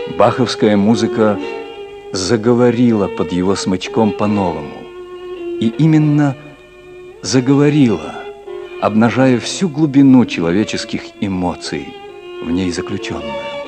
Баховская музыка заговорила под его смычком по-новому. И именно заговорила, обнажая всю глубину человеческих эмоций, в ней заключенную.